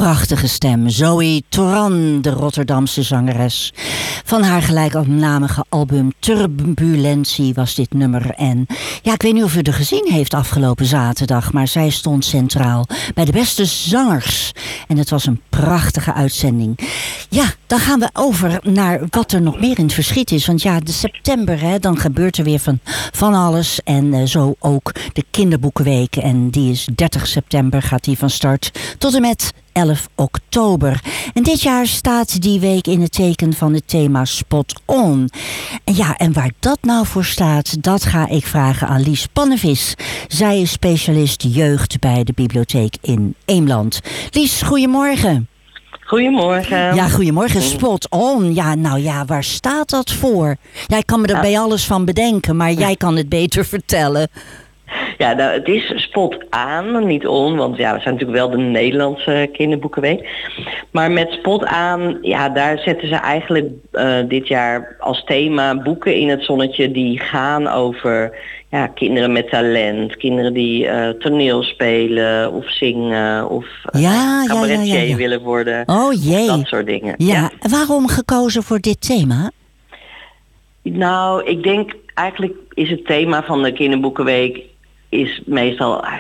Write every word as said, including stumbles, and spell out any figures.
prachtige stem. Zoe Toran, de Rotterdamse zangeres. Van haar gelijknamige album Turbulentie was dit nummer. En ja, ik weet niet of u er gezien heeft afgelopen zaterdag, maar zij stond centraal bij de beste zangers. En het was een prachtige uitzending. Ja, dan gaan we over naar wat er nog meer in het verschiet is. Want ja, de september, hè, dan gebeurt er weer van, van alles. En uh, zo ook de kinderboekenweek. En die is dertig september, gaat die van start tot en met elf oktober. En dit jaar staat die week in het teken van het thema Spot On. En ja, en waar dat nou voor staat, dat ga ik vragen aan Lies Pannevis. Zij is specialist jeugd bij de bibliotheek in Eemland. Lies, goedemorgen. Goedemorgen. Ja, goedemorgen. Spot On. Ja, nou ja, waar staat dat voor? Ja, ik kan me er bij alles van bedenken, maar jij kan het beter vertellen. Ja, nou, het is spot aan, niet on, want ja, we zijn natuurlijk wel de Nederlandse kinderboekenweek. Maar met spot aan, ja, daar zetten ze eigenlijk uh, dit jaar als thema boeken in het zonnetje die gaan over ja, kinderen met talent, kinderen die uh, toneel spelen of zingen of uh, ja, cabaretier ja, ja, ja. willen worden. Oh jee. Dat soort dingen. Ja. Ja. En waarom gekozen voor dit thema? Nou, ik denk eigenlijk is het thema van de kinderboekenweek is meestal